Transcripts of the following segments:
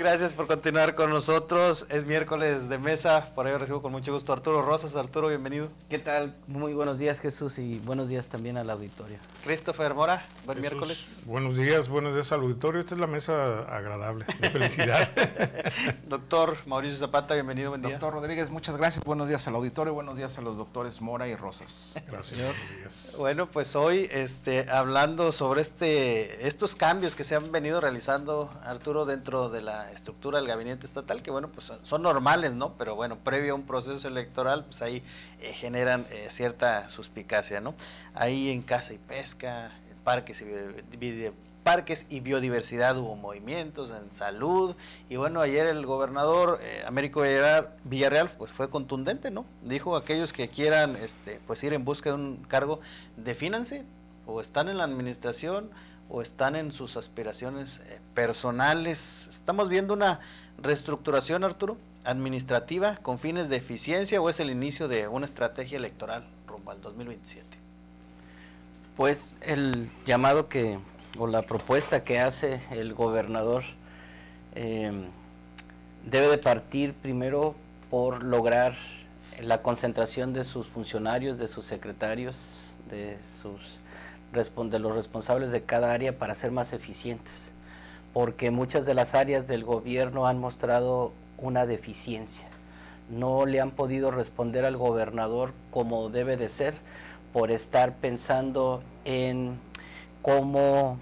Gracias por continuar con nosotros. Es miércoles de mesa, por ello recibo con mucho gusto a Arturo Rosas. Arturo, bienvenido. ¿Qué tal? Muy buenos días, Jesús, y buenos días también al auditorio. Christopher Mora, buen Jesús, miércoles. buenos días al auditorio. Esta es la mesa agradable, de felicidad. Doctor Mauricio Zapata, bienvenido, buen día. Doctor Rodríguez, muchas gracias. Buenos días al auditorio, buenos días a los doctores Mora y Rosas. Gracias, buenos días. Bueno, pues hoy hablando sobre estos cambios que se han venido realizando, Arturo, dentro de la estructura del gabinete estatal, que bueno, pues son normales, ¿no? Pero bueno, previo a un proceso electoral, pues ahí generan cierta suspicacia, ¿no? Ahí en Caza y Pesca, parques y biodiversidad hubo movimientos, en salud, y bueno, ayer el gobernador Américo Villarreal pues fue contundente, ¿no? Dijo: aquellos que quieran pues ir en busca de un cargo, defínanse, o están en la administración o están en sus aspiraciones personales. Estamos viendo una reestructuración, Arturo, administrativa con fines de eficiencia, o es el inicio de una estrategia electoral rumbo al 2027. Pues el llamado o la propuesta que hace el gobernador debe de partir primero por lograr la concentración de sus funcionarios, de sus secretarios, de los responsables de cada área, para ser más eficientes, porque muchas de las áreas del gobierno han mostrado una deficiencia. No le han podido responder al gobernador como debe de ser, por estar pensando en cómo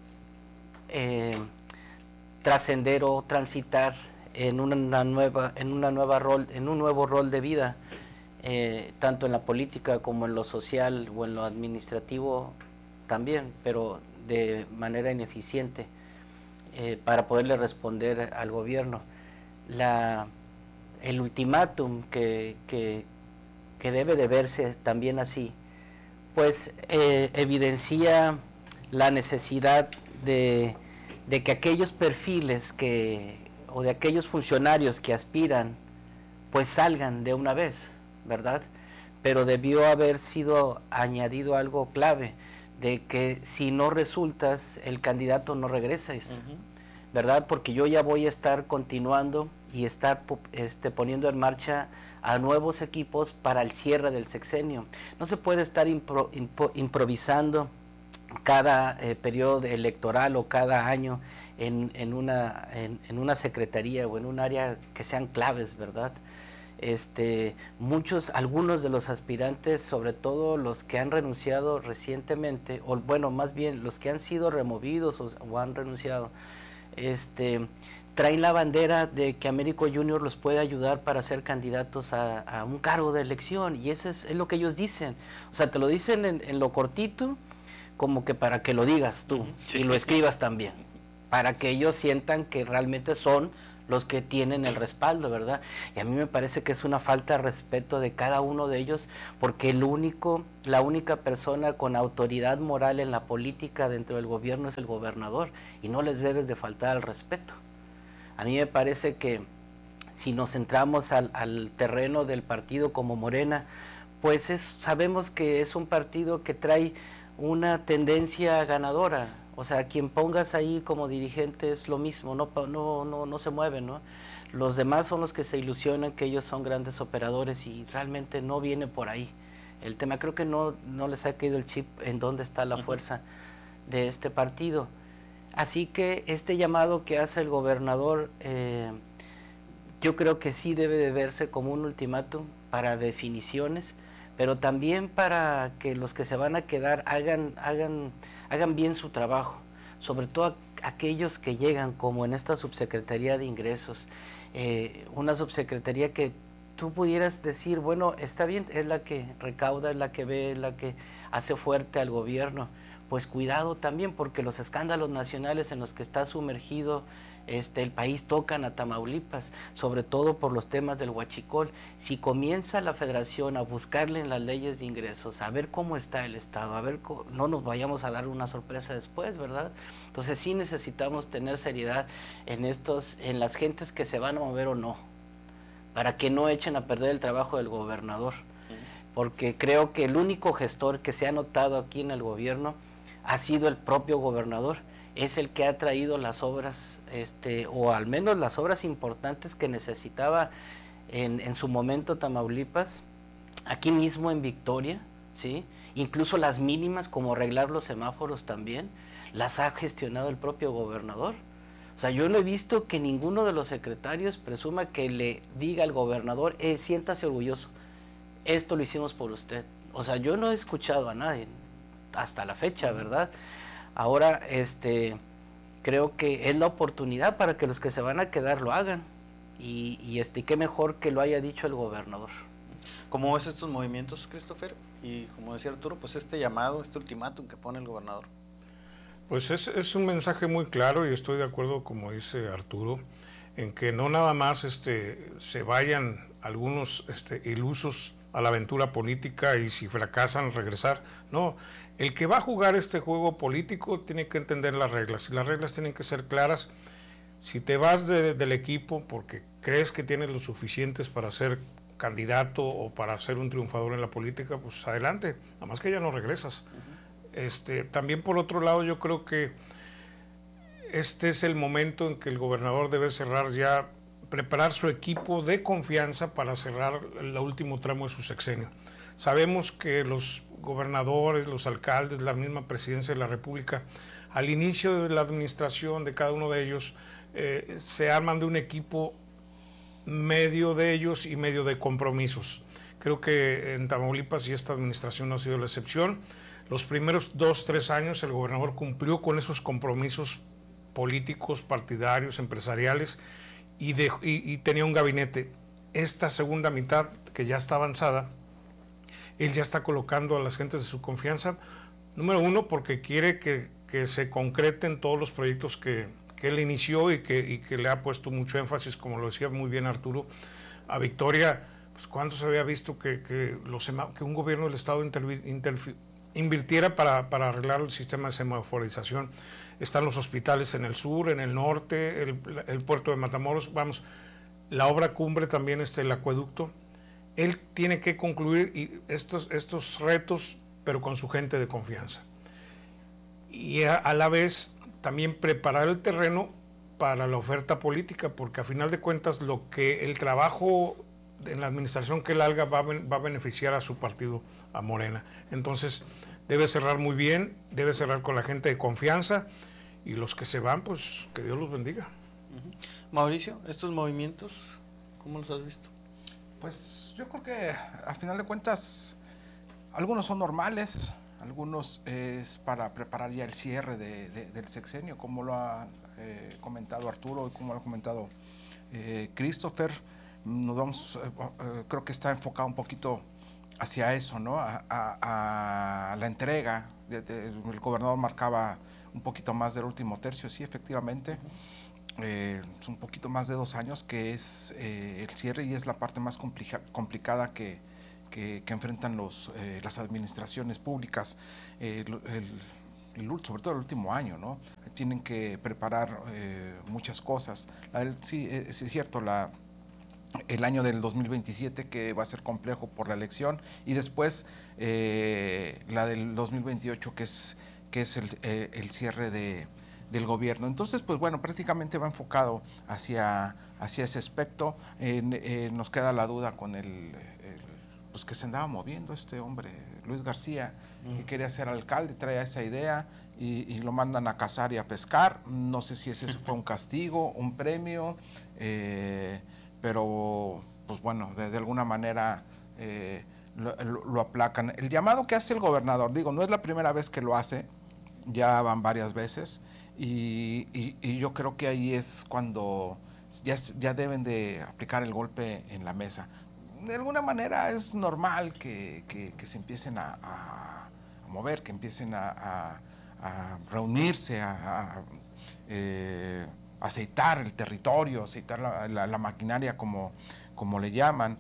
trascender o transitar en un nuevo rol de vida, tanto en la política como en lo social o en lo administrativo también, pero de manera ineficiente, para poderle responder al gobierno. El ultimátum que debe de verse también así, pues evidencia la necesidad de que aquellos perfiles o de aquellos funcionarios que aspiran, pues salgan de una vez, ¿verdad? Pero debió haber sido añadido algo clave, de que si no resultas, el candidato no regresa, ¿verdad? Porque yo ya voy a estar continuando y estar poniendo en marcha a nuevos equipos para el cierre del sexenio. No se puede estar improvisando cada periodo electoral o cada año en una secretaría o en un área que sean claves, ¿verdad? Algunos de los aspirantes, sobre todo los que han renunciado recientemente, o bueno, más bien los que han sido removidos o han renunciado, traen la bandera de que Américo Junior los puede ayudar para ser candidatos a un cargo de elección, y eso es lo que ellos dicen. O sea, te lo dicen en lo cortito, como que para que lo digas tú, sí, y lo escribas también, para que ellos sientan que realmente son los que tienen el respaldo, ¿verdad? Y a mí me parece que es una falta de respeto de cada uno de ellos, porque la única persona con autoridad moral en la política dentro del gobierno es el gobernador, y no les debes de faltar al respeto. A mí me parece que si nos centramos al terreno del partido como Morena, pues sabemos que es un partido que trae una tendencia ganadora. O sea, quien pongas ahí como dirigente es lo mismo, no se mueven, ¿no? Los demás son los que se ilusionan que ellos son grandes operadores, y realmente no viene por ahí el tema. Creo que no les ha caído el chip en dónde está la fuerza de este partido. Así que este llamado que hace el gobernador, yo creo que sí debe de verse como un ultimátum para definiciones, pero también para que los que se van a quedar hagan bien su trabajo, sobre todo aquellos que llegan, como en esta subsecretaría de ingresos, una subsecretaría que tú pudieras decir, bueno, está bien, es la que recauda, es la que ve, es la que hace fuerte al gobierno. Pues cuidado también, porque los escándalos nacionales en los que está sumergido el país tocan a Tamaulipas, sobre todo por los temas del huachicol. Si comienza la federación a buscarle en las leyes de ingresos, a ver cómo está el Estado, no nos vayamos a dar una sorpresa después, ¿verdad? Entonces sí necesitamos tener seriedad en las gentes que se van a mover o no, para que no echen a perder el trabajo del gobernador, porque creo que el único gestor que se ha notado aquí en el gobierno ha sido el propio gobernador, es el que ha traído las obras, o al menos las obras importantes que necesitaba en su momento Tamaulipas, aquí mismo en Victoria, ¿sí? Incluso las mínimas, como arreglar los semáforos también, las ha gestionado el propio gobernador. O sea, yo no he visto que ninguno de los secretarios presuma que le diga al gobernador, siéntase orgulloso, esto lo hicimos por usted. O sea, yo no he escuchado a nadie, hasta la fecha, ¿verdad? Ahora, creo que es la oportunidad para que los que se van a quedar lo hagan. Y qué mejor que lo haya dicho el gobernador. ¿Cómo ves estos movimientos, Christopher? Y como decía Arturo, pues este llamado, este ultimátum que pone el gobernador. Pues es un mensaje muy claro y estoy de acuerdo, como dice Arturo, en que no nada más se vayan algunos ilusos a la aventura política y si fracasan regresar. No, el que va a jugar este juego político tiene que entender las reglas y las reglas tienen que ser claras. Si te vas del equipo porque crees que tienes lo suficientes para ser candidato o para ser un triunfador en la política, pues adelante, nada más que ya no regresas. También por otro lado yo creo que este es el momento en que el gobernador debe cerrar ya, preparar su equipo de confianza para cerrar el último tramo de su sexenio. Sabemos que los gobernadores, los alcaldes, la misma presidencia de la República, al inicio de la administración de cada uno de ellos, se arman de un equipo medio de ellos y medio de compromisos. Creo que en Tamaulipas y esta administración no ha sido la excepción. Los primeros 2-3 años el gobernador cumplió con esos compromisos políticos, partidarios, empresariales y tenía un gabinete. Esta segunda mitad, que ya está avanzada, él ya está colocando a las gentes de su confianza, número uno, porque quiere que se concreten todos los proyectos que él inició y que le ha puesto mucho énfasis, como lo decía muy bien Arturo, a Victoria. Pues cuándo se había visto que un gobierno del Estado invirtiera para arreglar el sistema de semaforización. Están los hospitales en el sur, en el norte, el puerto de Matamoros, vamos, la obra cumbre también, el acueducto. Él tiene que concluir estos retos, pero con su gente de confianza. Y a la vez también preparar el terreno para la oferta política, porque a final de cuentas el trabajo en la administración que él haga va a beneficiar a su partido, a Morena. Entonces debe cerrar muy bien, debe cerrar con la gente de confianza y los que se van, pues que Dios los bendiga. Mauricio, estos movimientos, ¿cómo los has visto? Pues yo creo que a final de cuentas algunos son normales, algunos es para preparar ya el cierre del sexenio, como lo ha comentado Arturo y como lo ha comentado Christopher. Creo que está enfocado un poquito hacia eso, ¿no? A la entrega. El gobernador marcaba un poquito más del último tercio, sí, efectivamente. Es un poquito más de 2 años que es el cierre y es la parte más complicada que enfrentan las administraciones públicas, sobre todo el último año, ¿no? Tienen que preparar muchas cosas. Sí, es cierto, el año del 2027 que va a ser complejo por la elección y después la del 2028 que es el cierre del gobierno. Entonces, pues bueno, prácticamente va enfocado hacia ese aspecto. Nos queda la duda con pues que se andaba moviendo este hombre, Luis García, que quería ser alcalde, traía esa idea y lo mandan a cazar y a pescar. No sé si ese fue un castigo, un premio, pero pues bueno, de alguna manera lo aplacan. El llamado que hace el gobernador, digo, no es la primera vez que lo hace, ya van varias veces y yo creo que ahí es cuando ya deben de aplicar el golpe en la mesa. De alguna manera es normal que se empiecen a mover, que empiecen a reunirse, a aceitar el territorio, aceitar la maquinaria como le llaman,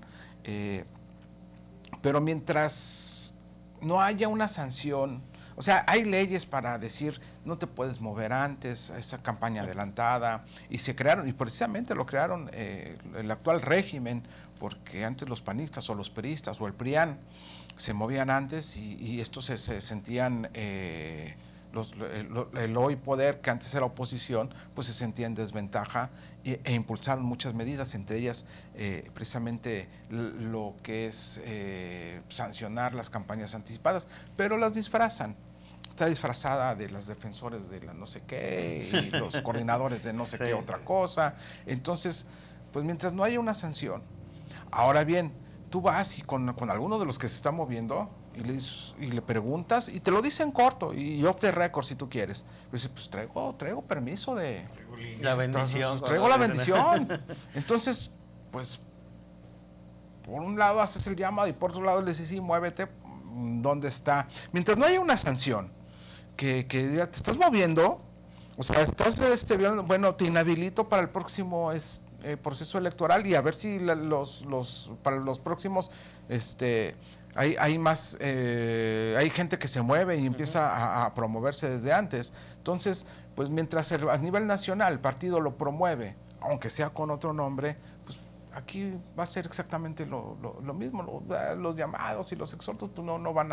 pero mientras no haya una sanción, o sea, hay leyes para decir no te puedes mover antes, esa campaña adelantada, y se crearon, y precisamente lo crearon el actual régimen, porque antes los panistas o los priistas o el PRIAN se movían antes y estos se sentían el hoy poder, que antes era oposición, pues se sentía en desventaja e impulsaron muchas medidas, entre ellas precisamente lo que es sancionar las campañas anticipadas, pero las disfrazan. Está disfrazada de las defensores de la no sé qué y los coordinadores de no sé qué otra cosa. Entonces, pues mientras no haya una sanción. Ahora bien, tú vas y con alguno de los que se está moviendo y le preguntas y te lo dice en corto y off the record si tú quieres. Pues, pues traigo permiso de... La bendición. Entonces, traigo la bendición. Entonces, pues, por un lado haces el llamado y por otro lado le dices, sí, muévete, ¿dónde está? Mientras no haya una sanción que diga, te estás moviendo, o sea, estás bueno, te inhabilito para el próximo proceso electoral y a ver si para los próximos hay más hay gente que se mueve y empieza a promoverse desde antes. Entonces, pues mientras a nivel nacional el partido lo promueve, aunque sea con otro nombre, pues aquí va a ser exactamente lo mismo. Los llamados y los exhortos pues no van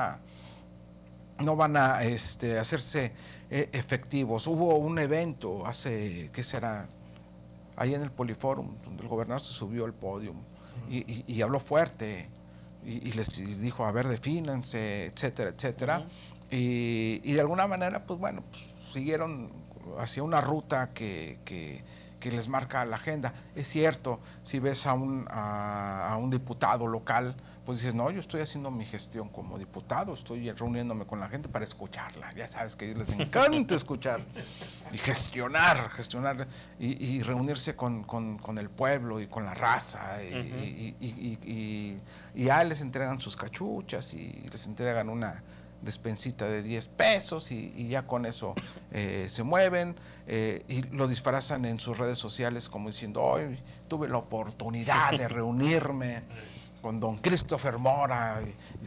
a hacerse efectivos. Hubo un evento hace, ¿qué será? Ahí en el Poliforum, donde el gobernador se subió al podio y habló fuerte y les dijo, a ver, defínanse, etcétera, etcétera. Y de alguna manera, pues bueno, pues, siguieron hacia una ruta que les marca la agenda. Es cierto, si ves a un diputado local, pues dices, no, yo estoy haciendo mi gestión como diputado, estoy reuniéndome con la gente para escucharla. Ya sabes que a ellos les encanta escuchar y gestionar y reunirse con el pueblo y con la raza. Y ya les entregan sus cachuchas y les entregan una despensita de 10 pesos y ya con eso se mueven y lo disfrazan en sus redes sociales como diciendo, hoy tuve la oportunidad de reunirme con don Christopher Mora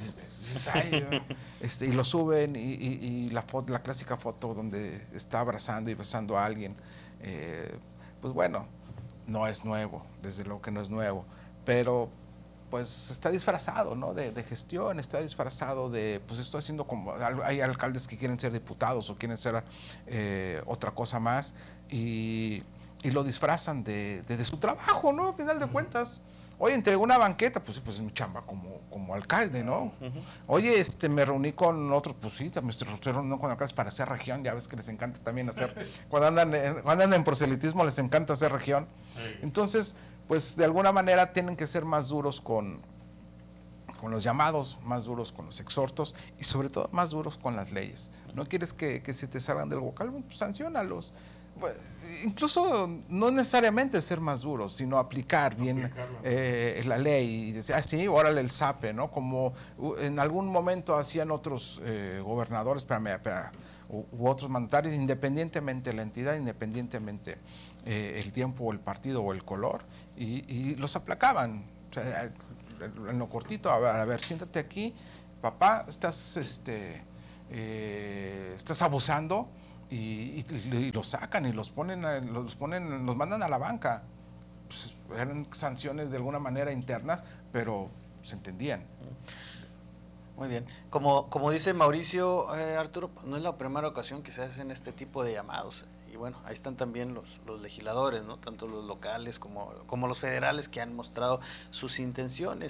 y lo suben y la clásica foto donde está abrazando y besando a alguien, pues bueno, no es nuevo, desde luego que no es nuevo, pero pues está disfrazado, ¿no? De gestión, está disfrazado de, pues estoy haciendo como, hay alcaldes que quieren ser diputados o quieren ser otra cosa más y lo disfrazan de su trabajo, ¿no? A final de cuentas. Oye, entregó una banqueta, pues es mi chamba como alcalde, ¿no? Oye, me reuní con otros, pues sí, me estoy reuniendo con alcaldes para hacer región, ya ves que les encanta también hacer, cuando andan en proselitismo les encanta hacer región. Entonces, pues de alguna manera tienen que ser más duros con los llamados, más duros con los exhortos y sobre todo más duros con las leyes. ¿No quieres que se te salgan del vocal? Pues sanciónalos. Pues, incluso no necesariamente ser más duros, sino aplicar bien la ley y decir, sí, órale el zape, ¿no? Como en algún momento hacían otros gobernadores u otros mandatarios, independientemente de la entidad, independientemente el tiempo o el partido o el color, y los aplacaban. O sea, en lo cortito, a ver, siéntate aquí, papá, estás abusando. Y los sacan y los mandan a la banca. Pues eran sanciones de alguna manera internas, pero se entendían. Muy bien. Como dice Mauricio, Arturo, pues no es la primera ocasión que se hacen este tipo de llamados. Y bueno, ahí están también los legisladores, ¿no? Tanto los locales como los federales que han mostrado sus intenciones.